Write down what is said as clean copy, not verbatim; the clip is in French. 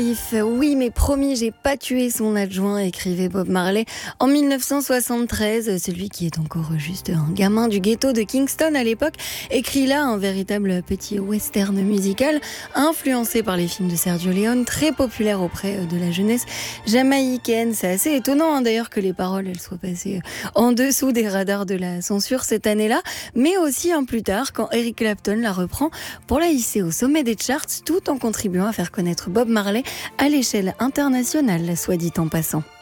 Oui, mais promis, j'ai pas tué son adjoint, écrivait Bob Marley en 1973. Celui qui est encore juste un gamin du ghetto de Kingston à l'époque, écrit là un véritable petit western musical, influencé par les films de Sergio Leone, très populaire auprès de la jeunesse jamaïcaine. C'est assez étonnant d'ailleurs que les paroles elles soient passées en dessous des radars de la censure cette année-là, mais aussi plus tard quand Eric Clapton la reprend pour la hisser au sommet des charts, tout en contribuant à faire connaître Bob Marley à l'échelle internationale, soit dit en passant.